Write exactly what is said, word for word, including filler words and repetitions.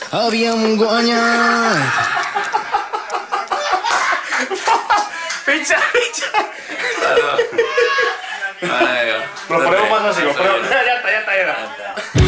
Habíamos guañado. Picha, picha. Ay, Lo ponemos más así, lo ponemos. Ya está, ya está, ya está.